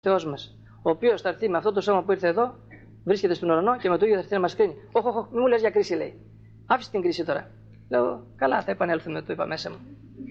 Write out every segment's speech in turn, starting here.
Θεός μας, ο οποίος θα έρθει με αυτό το σώμα που ήρθε εδώ, βρίσκεται στον ουρανό και με το ίδιο θα έρθει να μας κρίνει. Όχι, μη μου λες για κρίση, λέει. Άφησε την κρίση τώρα. Λέω, καλά, θα επανέλθουμε, το είπα μέσα μου.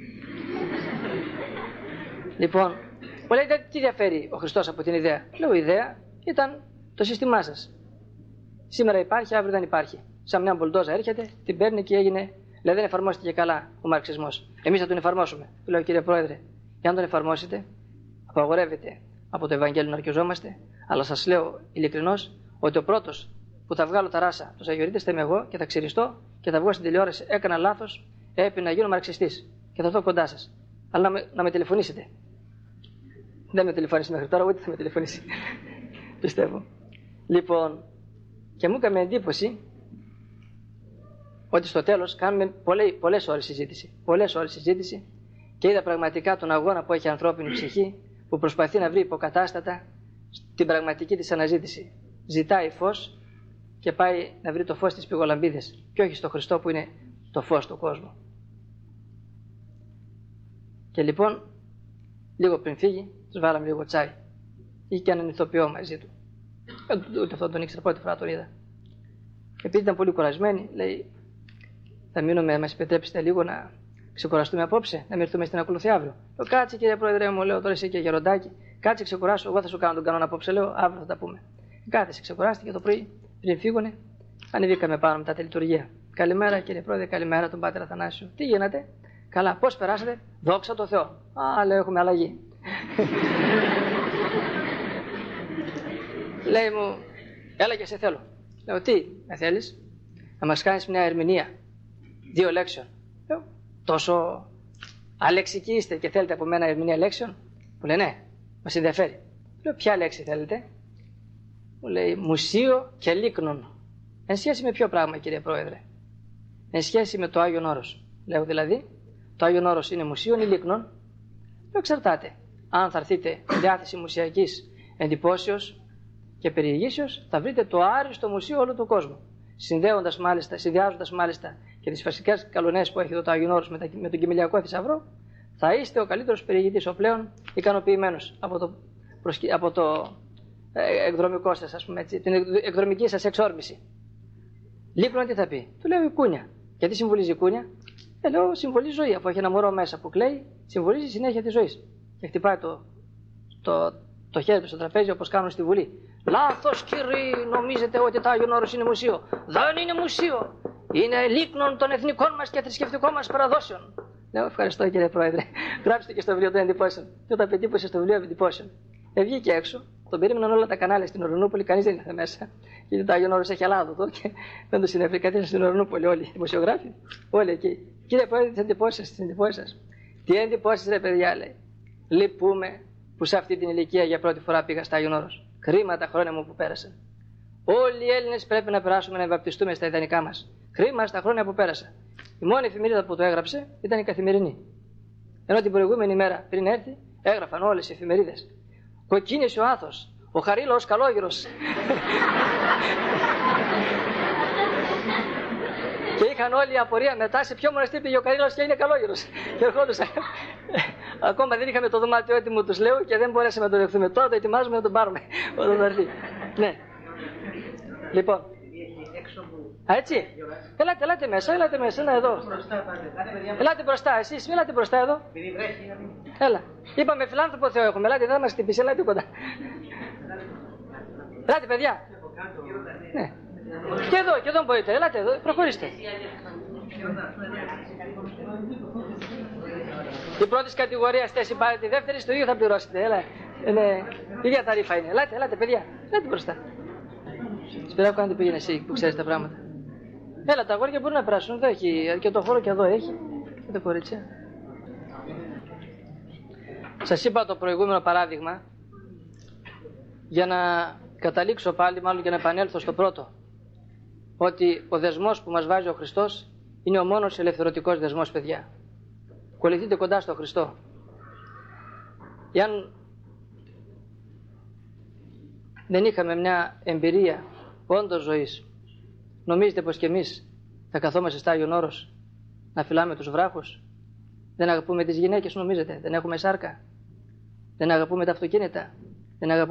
Λοιπόν, μου λέει, τι διαφέρει ο Χριστός από την ιδέα. Λέω, η ιδέα ήταν το σύστημά σας. Σήμερα υπάρχει, αύριο δεν υπάρχει. Σαν μια μπουλντόζα έρχεται, την παίρνει και έγινε. Δηλαδή δεν εφαρμόστηκε καλά ο μαρξισμός. Εμείς θα τον εφαρμόσουμε. Του λέω, κύριε Πρόεδρε, για να τον εφαρμόσετε, απαγορεύεται από το Ευαγγέλιο να αρκιζόμαστε, αλλά σας λέω ειλικρινώς ότι ο πρώτος που θα βγάλω τα ράσα τους Αγιορείτες θα είμαι εγώ και θα ξυριστώ και θα βγω στην τηλεόραση. Έκανα λάθος, έπρεπε να γίνω μαρξιστής και θα έρθω κοντά σας. Αλλά να με τηλεφωνήσετε. Δεν με τηλεφωνήσει μέχρι τώρα, ούτε θα με τηλεφωνήσει. Πιστεύω. Λοιπόν, και μου έκανε εντύπωση ότι στο τέλος κάνουμε πολλές ώρες συζήτηση. Πολλές ώρες συζήτηση και είδα πραγματικά τον αγώνα που έχει η ανθρώπινη ψυχή, που προσπαθεί να βρει υποκατάστατα στην πραγματική της αναζήτηση. Ζητάει φως και πάει να βρει το φως της πηγολαμπίδες και όχι στο Χριστό που είναι το φως του κόσμου. Και λοιπόν, λίγο πριν φύγει, τους βάλαμε λίγο τσάι. Είχε και έναν ηθοποιό μαζί του. Ούτε αυτό τον ήξερα, πρώτη φορά τον είδα. Επειδή ήταν πολύ κουρασμένοι, λέει, θα μείνουμε, μας επιτρέψετε λίγο να ξεκουραστούμε απόψε, να μην έρθουμε στην ακολουθεί αύριο. Λέω, κάτσε κύριε Πρόεδρε μου, λέω, τώρα εσύ και γεροντάκι, κάτσε ξεκουράσου, εγώ θα σου κάνω τον κανόνα απόψε, λέω, αύριο θα τα πούμε. Κάθεσε, ξεκουράστηκε το πρωί, πριν φύγουνε, ανεβήκαμε πάνω μετά τη λειτουργία. Καλημέρα κύριε Πρόεδρε, καλημέρα τον Πάτερ Αθανάσιο. Τι γίνατε? Καλά, πώς περάσατε? Δόξα τω Θεώ. Α, λέω, έχουμε αλλαγή. Λέει μου, έλα και σε θέλω. Λέω, τι με θέλεις? Να μας κάνεις μια ερμηνεία 2 λέξεων. Λέω, τόσο αλεξικοί είστε και θέλετε από μένα ερμηνεία λέξεων? Μου λέει, ναι, μας ενδιαφέρει. Λέω, ποια λέξη θέλετε? Μου λέει, μουσείο και λίκνον. Εν σχέση με ποιο πράγμα κύριε Πρόεδρε? Εν σχέση με το Άγιον Όρος. Λέω, δηλαδή, το Άγιον Όρος είναι μουσείον ή λίκνον? Λέω, εξαρτάται. Αν θα έρθετε διάθεση μουσιακής εντυπώσεως και περιηγήσεως, θα βρείτε το άριστο μουσείο όλου του κόσμου. Συνδυάζοντας μάλιστα και τις φασικές καλονές που έχει εδώ το Άγιον Όρος με τον Κυμηλιακό θησαυρό, θα είστε ο καλύτερος περιηγητής, ο πλέον ικανοποιημένος από το εκδρομικό σας, ας πούμε έτσι, την εκδρομική σας εξόρμηση. Λίπνον τι θα πει? Του λέω η κούνια. Γιατί συμβολίζει η κούνια? Λέω συμβολίζει ζωή, αφού έχει ένα μωρό μέσα που κλαίει, συμβολίζει η συνέχεια της ζωής. Και χτυπάει το χέρι του στο τραπέζι όπως κάνουν στη Βουλή. Λάθος κύριοι, νομίζετε ότι το Άγιον Όρος είναι μουσείο? Δεν είναι μουσείο. Είναι λίκνον των εθνικών μας και θρησκευτικών μας παραδόσεων. Λέω ευχαριστώ κύριε Πρόεδρε. Γράψτε και στο βιβλίο των εντυπώσεων. Και όταν πετύπωσε στο βιβλίο εντυπώσεων, βγήκε έξω, τον περίμεναν όλα τα κανάλια στην Ορενούπολη, κανείς δεν ήρθε μέσα. Γιατί το Άγιον Όρος έχει αλλάδο εδώ και δεν το συνέβη. Κάτι στην Ορενούπολη όλοι οι δημοσιογράφοι, όλοι εκεί. Κύριε Πρόεδρε, τις εντυπώσεις σας. Τι εντυπώσεις ρε παιδιά, λέει. Λυπούμε που σε αυτή την ηλικία για πρώτη φορά πήγα στα Άγιον Όρος. Κρίμα τα χρόνια μου που πέρασαν. Όλοι οι Έλληνες πρέπει να περάσουμε να βαπτιστούμε στα ιδανικά μας. Κρίμα στα χρόνια που πέρασα. Η μόνη εφημερίδα που το έγραψε ήταν η Καθημερινή. Ενώ την προηγούμενη μέρα πριν έρθει, έγραφαν όλες οι εφημερίδες. Κοκκίνησε ο Άθος, ο Χαρίλαος Καλόγυρος. Και είχαν όλη η απορία μετά σε ποιο μοναστήρι πήγε ο Καρίλαος και είναι Καλόγυρος. Και ερχόντουσαν. Ακόμα δεν είχαμε το δωμάτιο έτοιμο, τους λέω, και δεν μπορέσαμε να το δεχθούμε. Τώρα το ετοιμάζουμε να τον πάρουμε όταν θα έρθει. Ναι. Λοιπόν. Α, έτσι. Ελάτε μέσα, να εδώ. Ελάτε μπροστά, εσείς, ελάτε μπροστά εδώ. Έλα. Είπαμε φιλάνθρωπο Θεό έχουμε, ελάτε, δεν μας χτυπήσει, ελάτε κοντά. Ελάτε παιδιά. Ναι. Και εδώ μπορείτε, ελάτε εδώ, προχωρήστε. Η πρώτη κατηγορία θέση πάρετε, η δεύτερη στο ίδιο θα πληρώσετε. Έλα, η ίδια ταρήφα είναι. Ελάτε παιδιά, ελάτε μπροστά. Σπέρα κάνετε πήγαινε εσύ που ξέρεις τα πράγματα. Έλα, τα αγόρια μπορούν να περάσουν, εδώ έχει και το χώρο και εδώ έχει. Και τα κορίτσια. Σας είπα το προηγούμενο παράδειγμα για να καταλήξω πάλι, μάλλον για να επανέλθω στο πρώτο. Ότι ο δεσμός που μας βάζει ο Χριστός είναι ο μόνος ελευθερωτικός δεσμός, παιδιά. Κολληθείτε κοντά στο Χριστό. Εάν δεν είχαμε μια εμπειρία όντως ζωής, νομίζετε πως και εμείς θα καθόμαστε στα Άγιον Όρος να φυλάμε τους βράχους? Δεν αγαπούμε τις γυναίκες, νομίζετε? Δεν έχουμε σάρκα? Δεν αγαπούμε τα αυτοκίνητα? Δεν αγαπώ